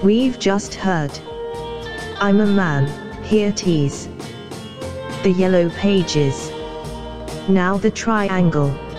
We've just heard I'm a Man, Here 'Tis. The Yellow Pages. Now the triangle.